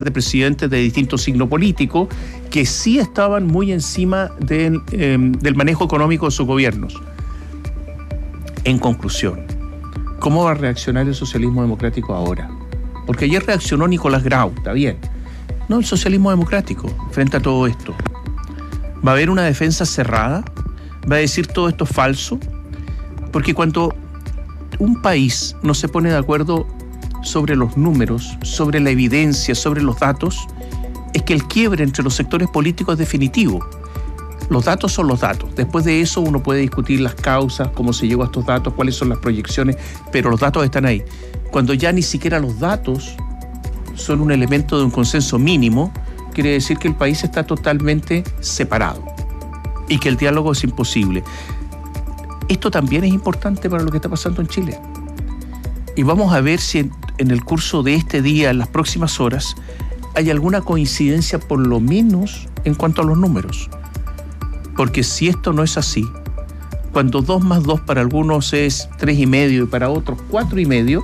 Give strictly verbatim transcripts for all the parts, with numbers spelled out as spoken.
de presidentes de distinto signo político que sí estaban muy encima de, eh, del manejo económico de sus gobiernos. En conclusión, ¿cómo va a reaccionar el socialismo democrático ahora? Porque ayer reaccionó Nicolás Grau, está bien. No, el socialismo democrático frente a todo esto. ¿Va a haber una defensa cerrada? ¿Va a decir todo esto es falso? Porque cuando un país no se pone de acuerdo sobre los números, sobre la evidencia, sobre los datos, es que el quiebre entre los sectores políticos es definitivo. Los datos son los datos. Después de eso uno puede discutir las causas, cómo se llegó a estos datos, cuáles son las proyecciones, pero los datos están ahí. Cuando ya ni siquiera los datos son un elemento de un consenso mínimo, quiere decir que el país está totalmente separado y que el diálogo es imposible. Esto también es importante para lo que está pasando en Chile. Y vamos a ver si en, en el curso de este día, en las próximas horas, hay alguna coincidencia por lo menos en cuanto a los números. Porque si esto no es así, cuando dos más dos para algunos es tres y medio y para otros cuatro y medio,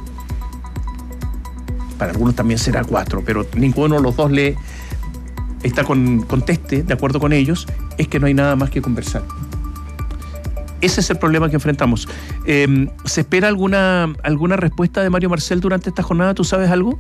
para algunos también será cuatro, pero ninguno de los dos le está con conteste, de acuerdo con ellos, es que no hay nada más que conversar. Ese es el problema que enfrentamos. Eh, ¿Se espera alguna, alguna respuesta de Mario Marcel durante esta jornada? ¿Tú sabes algo?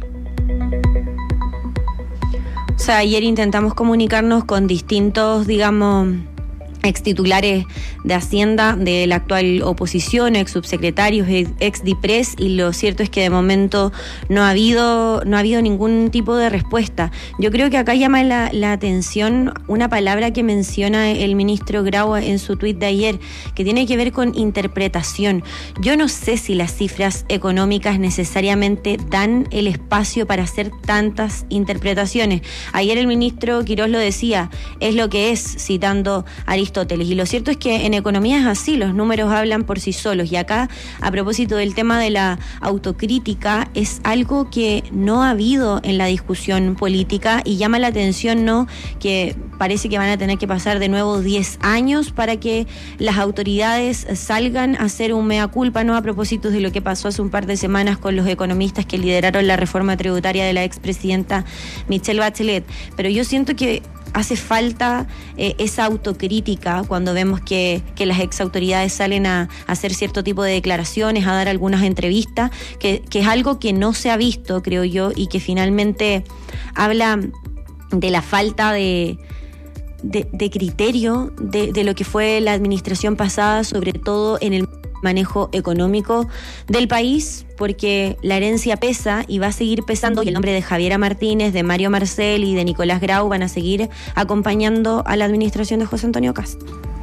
O sea, ayer intentamos comunicarnos con distintos, digamos, ex titulares de Hacienda de la actual oposición, ex subsecretarios, ex DIPRES, y lo cierto es que de momento no ha habido no ha habido ningún tipo de respuesta. Yo creo que acá llama la, la atención una palabra que menciona el ministro Grau en su tuit de ayer, que tiene que ver con interpretación. Yo no sé si las cifras económicas necesariamente dan el espacio para hacer tantas interpretaciones. Ayer el ministro Quirós lo decía, es lo que es, citando a Aristóteles. Y lo cierto es que en economía es así, los números hablan por sí solos. Y acá, a propósito del tema de la autocrítica, es algo que no ha habido en la discusión política y llama la atención, ¿no?, que parece que van a tener que pasar de nuevo diez años para que las autoridades salgan a hacer un mea culpa, ¿no?, a propósito de lo que pasó hace un par de semanas con los economistas que lideraron la reforma tributaria de la expresidenta Michelle Bachelet. Pero yo siento que hace falta eh, esa autocrítica cuando vemos que, que las exautoridades salen a, a hacer cierto tipo de declaraciones, a dar algunas entrevistas, que, que es algo que no se ha visto, creo yo, y que finalmente habla de la falta de, de, de criterio de, de lo que fue la administración pasada, sobre todo en el manejo económico del país, porque la herencia pesa y va a seguir pesando, y el nombre de Javiera Martínez, de Mario Marcel y de Nicolás Grau van a seguir acompañando a la administración de José Antonio Kast.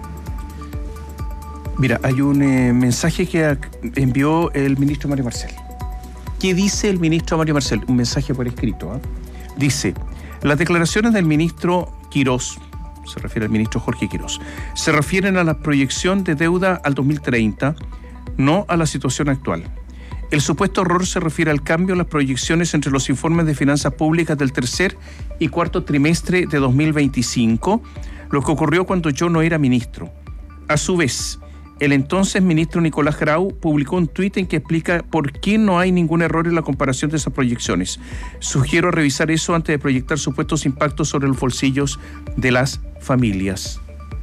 Mira, hay un eh, mensaje que envió el ministro Mario Marcel. ¿Qué dice el ministro Mario Marcel? Un mensaje por escrito, ¿eh? Dice, las declaraciones del ministro Quirós, se refiere al ministro Jorge Quirós, se refieren a la proyección de deuda al dos mil treinta, no a la situación actual. El supuesto error se refiere al cambio en las proyecciones entre los informes de finanzas públicas del tercer y cuarto trimestre de dos mil veinticinco, lo que ocurrió cuando yo no era ministro. A su vez, el entonces ministro Nicolás Grau publicó un tuit en que explica por qué no hay ningún error en la comparación de esas proyecciones. Sugiero revisar eso antes de proyectar supuestos impactos sobre los bolsillos de las familias.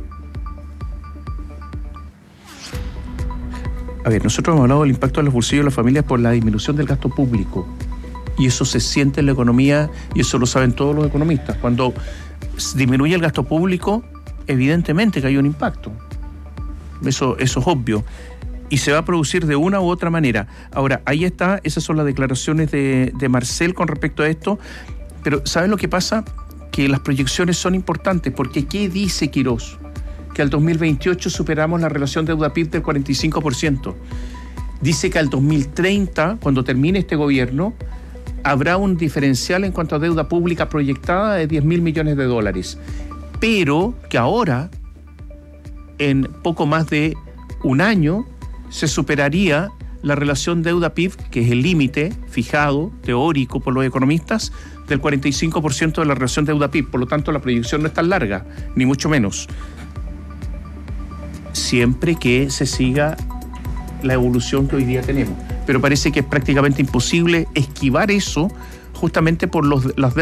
A ver, nosotros hemos hablado del impacto en los bolsillos de las familias por la disminución del gasto público. Y eso se siente en la economía, y eso lo saben todos los economistas. Cuando disminuye el gasto público, evidentemente que hay un impacto. Eso, eso es obvio. Y se va a producir de una u otra manera. Ahora, ahí está, esas son las declaraciones de, de Marcel con respecto a esto. Pero, ¿sabes lo que pasa? Que las proyecciones son importantes, porque ¿qué dice Quirós? Que al dos mil veintiocho superamos la relación deuda-P I B del cuarenta y cinco por ciento. Dice que al dos mil treinta, cuando termine este gobierno, habrá un diferencial en cuanto a deuda pública proyectada de diez mil millones de dólares. Pero que ahora, en poco más de un año, se superaría la relación deuda-P I B, que es el límite fijado, teórico por los economistas, del cuarenta y cinco por ciento de la relación deuda-P I B. Por lo tanto, la proyección no es tan larga, ni mucho menos. Siempre que se siga la evolución que hoy día tenemos. Pero parece que es prácticamente imposible esquivar eso, justamente por los, las